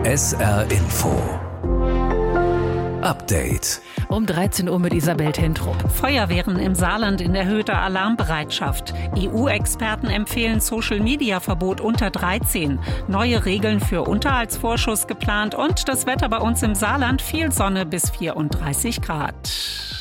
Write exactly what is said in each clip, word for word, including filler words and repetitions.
S R Info Update. Um dreizehn Uhr mit Isabel Tentrup. Feuerwehren im Saarland in erhöhter Alarmbereitschaft. E U-Experten empfehlen Social-Media-Verbot unter dreizehn. Neue Regeln für Unterhaltsvorschuss geplant und das Wetter bei uns im Saarland, viel Sonne bis vierunddreißig Grad.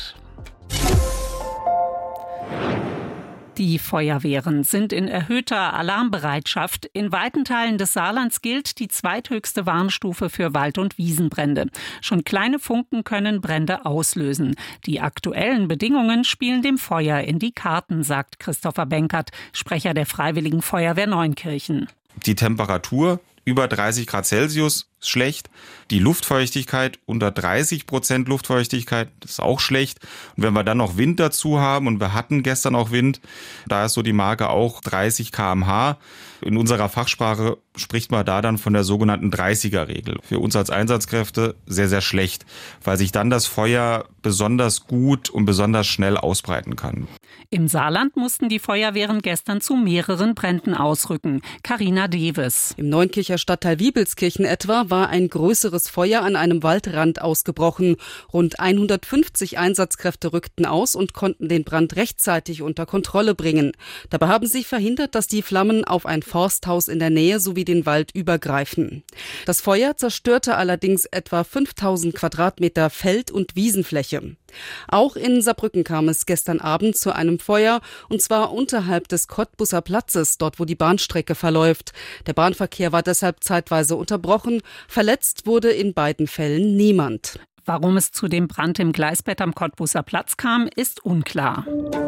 Die Feuerwehren sind in erhöhter Alarmbereitschaft. In weiten Teilen des Saarlands gilt die zweithöchste Warnstufe für Wald- und Wiesenbrände. Schon kleine Funken können Brände auslösen. Die aktuellen Bedingungen spielen dem Feuer in die Karten, sagt Christopher Benkert, Sprecher der Freiwilligen Feuerwehr Neunkirchen. Die Temperatur über dreißig Grad Celsius ist schlecht. Die Luftfeuchtigkeit unter dreißig Prozent Luftfeuchtigkeit ist auch schlecht. Und wenn wir dann noch Wind dazu haben, und wir hatten gestern auch Wind, da ist so die Marke auch dreißig Kilometer pro Stunde. In unserer Fachsprache spricht man da dann von der sogenannten dreißiger-Regel. Für uns als Einsatzkräfte sehr, sehr schlecht, weil sich dann das Feuer besonders gut und besonders schnell ausbreiten kann. Im Saarland mussten die Feuerwehren gestern zu mehreren Bränden ausrücken. Carina Deves. Im Neunkircher Stadtteil Wiebelskirchen etwa war ein größeres Feuer an einem Waldrand ausgebrochen. Rund hundertfünfzig Einsatzkräfte rückten aus und konnten den Brand rechtzeitig unter Kontrolle bringen. Dabei haben sie verhindert, dass die Flammen auf ein Forsthaus in der Nähe sowie den Wald übergreifen. Das Feuer zerstörte allerdings etwa fünftausend Quadratmeter Feld- und Wiesenfläche. Auch in Saarbrücken kam es gestern Abend zu einem Feuer, und zwar unterhalb des Cottbuser Platzes, dort wo die Bahnstrecke verläuft. Der Bahnverkehr war deshalb zeitweise unterbrochen. Verletzt wurde in beiden Fällen niemand. Warum es zu dem Brand im Gleisbett am Cottbuser Platz kam, ist unklar.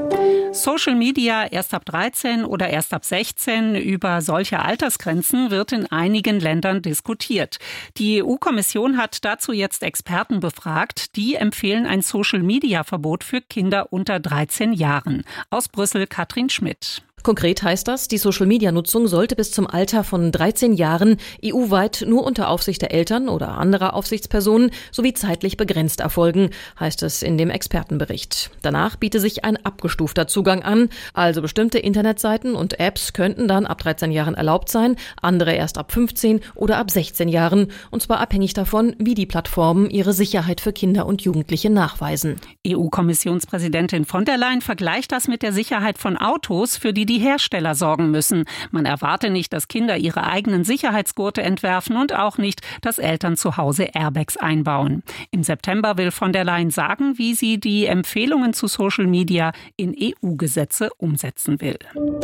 Social Media erst ab dreizehn oder erst ab sechzehn. Über solche Altersgrenzen wird in einigen Ländern diskutiert. Die E U-Kommission hat dazu jetzt Experten befragt. Die empfehlen ein Social Media Verbot für Kinder unter dreizehn Jahren. Aus Brüssel Katrin Schmidt. Konkret heißt das, die Social-Media-Nutzung sollte bis zum Alter von dreizehn Jahren E U-weit nur unter Aufsicht der Eltern oder anderer Aufsichtspersonen sowie zeitlich begrenzt erfolgen, heißt es in dem Expertenbericht. Danach biete sich ein abgestufter Zugang an, also bestimmte Internetseiten und Apps könnten dann ab dreizehn Jahren erlaubt sein, andere erst ab fünfzehn oder ab sechzehn Jahren, und zwar abhängig davon, wie die Plattformen ihre Sicherheit für Kinder und Jugendliche nachweisen. E U-Kommissionspräsidentin von der Leyen vergleicht das mit der Sicherheit von Autos, für die die Hersteller sorgen müssen. Man erwarte nicht, dass Kinder ihre eigenen Sicherheitsgurte entwerfen und auch nicht, dass Eltern zu Hause Airbags einbauen. Im September will von der Leyen sagen, wie sie die Empfehlungen zu Social Media in E U-Gesetze umsetzen will.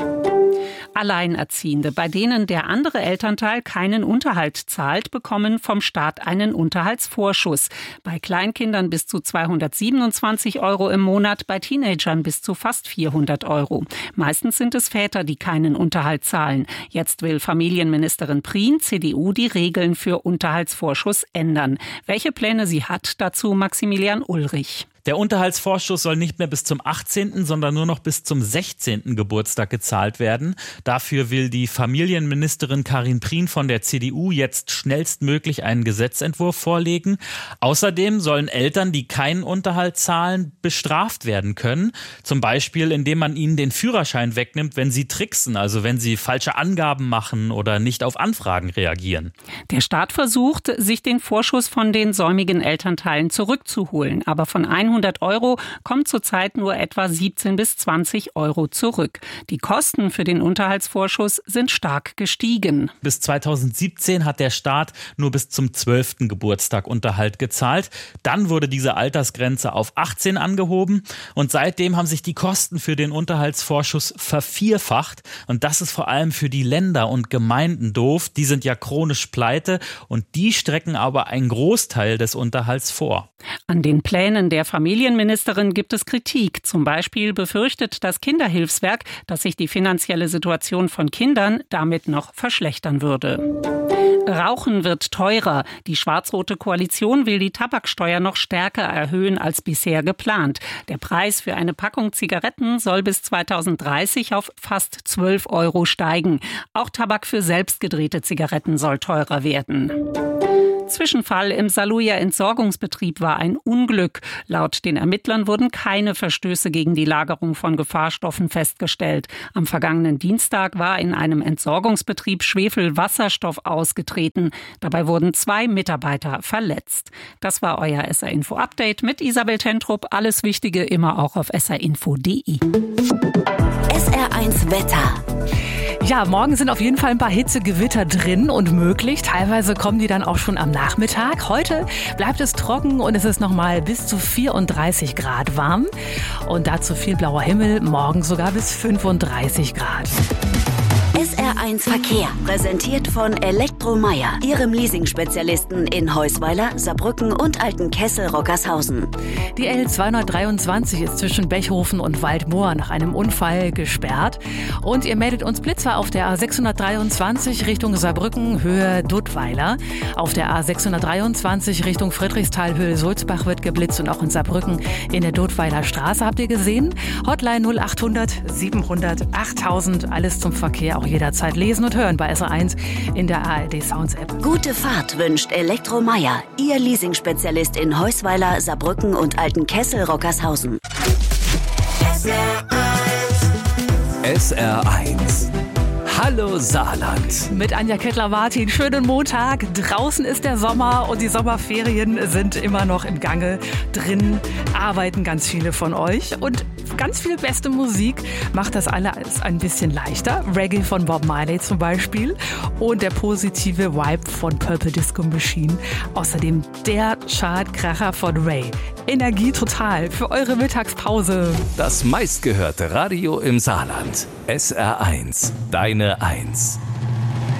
Alleinerziehende, bei denen der andere Elternteil keinen Unterhalt zahlt, bekommen vom Staat einen Unterhaltsvorschuss. Bei Kleinkindern bis zu zweihundertsiebenundzwanzig Euro im Monat, bei Teenagern bis zu fast vierhundert Euro. Meistens sind es Väter, die keinen Unterhalt zahlen. Jetzt will Familienministerin Prien, C D U, die Regeln für Unterhaltsvorschuss ändern. Welche Pläne sie hat, dazu Maximilian Ulrich. Der Unterhaltsvorschuss soll nicht mehr bis zum achtzehnten, sondern nur noch bis zum sechzehnten Geburtstag gezahlt werden. Dafür will die Familienministerin Karin Prien von der C D U jetzt schnellstmöglich einen Gesetzentwurf vorlegen. Außerdem sollen Eltern, die keinen Unterhalt zahlen, bestraft werden können. Zum Beispiel, indem man ihnen den Führerschein wegnimmt, wenn sie tricksen, also wenn sie falsche Angaben machen oder nicht auf Anfragen reagieren. Der Staat versucht, sich den Vorschuss von den säumigen Elternteilen zurückzuholen, aber von hundert Euro kommt zurzeit nur etwa siebzehn bis zwanzig Euro zurück. Die Kosten für den Unterhaltsvorschuss sind stark gestiegen. Bis zweitausendsiebzehn hat der Staat nur bis zum zwölften Geburtstag Unterhalt gezahlt. Dann wurde diese Altersgrenze auf achtzehn angehoben und seitdem haben sich die Kosten für den Unterhaltsvorschuss vervierfacht. Und das ist vor allem für die Länder und Gemeinden doof. Die sind ja chronisch pleite und die strecken aber einen Großteil des Unterhalts vor. An den Plänen der Familienministerin gibt es Kritik. Zum Beispiel befürchtet das Kinderhilfswerk, dass sich die finanzielle Situation von Kindern damit noch verschlechtern würde. Rauchen wird teurer. Die schwarz-rote Koalition will die Tabaksteuer noch stärker erhöhen als bisher geplant. Der Preis für eine Packung Zigaretten soll bis zweitausenddreißig auf fast zwölf Euro steigen. Auch Tabak für selbstgedrehte Zigaretten soll teurer werden. Zwischenfall im Saluja Entsorgungsbetrieb war ein Unglück. Laut den Ermittlern wurden keine Verstöße gegen die Lagerung von Gefahrstoffen festgestellt. Am vergangenen Dienstag war in einem Entsorgungsbetrieb Schwefelwasserstoff ausgetreten. Dabei wurden zwei Mitarbeiter verletzt. Das war euer S R Info Update mit Isabel Tentrup. Alles Wichtige immer auch auf s r info punkt d e. S R eins Wetter. Ja, morgen sind auf jeden Fall ein paar Hitzegewitter drin und möglich. Teilweise kommen die dann auch schon am Nachmittag. Heute bleibt es trocken und es ist nochmal bis zu vierunddreißig Grad warm. Und dazu viel blauer Himmel, morgen sogar bis fünfunddreißig Grad. S R eins Verkehr, präsentiert von Elektromeier, Ihrem Leasing-Spezialisten in Heusweiler, Saarbrücken und Altenkessel-Rockershausen. Die L zweihundertdreiundzwanzig ist zwischen Bechhofen und Waldmoor nach einem Unfall gesperrt. Und ihr meldet uns Blitzer auf der A sechshundertdreiundzwanzig Richtung Saarbrücken, Höhe Duttweiler. Auf der A sechshundertdreiundzwanzig Richtung Friedrichsthal, Höhe Sulzbach wird geblitzt und auch in Saarbrücken in der Duttweiler Straße. Habt ihr gesehen? Hotline null achthundert siebenhundert achttausend, alles zum Verkehr, auch jederzeit lesen und hören bei S R eins in der A R D Sounds App. Gute Fahrt wünscht Elektromeier, Ihr Leasing-Spezialist in Heusweiler, Saarbrücken und Altenkessel-Rockershausen. S R eins. Hallo Saarland. Mit Anja Kettler-Martin. Schönen Montag. Draußen ist der Sommer und die Sommerferien sind immer noch im Gange. Drin arbeiten ganz viele von euch. Und ganz viel beste Musik macht das alles ein bisschen leichter. Reggae von Bob Marley zum Beispiel. Und der positive Vibe von Purple Disco Machine. Außerdem der Chartkracher von Ray. Energie total für eure Mittagspause. Das meistgehörte Radio im Saarland. S R eins. Deine Eins.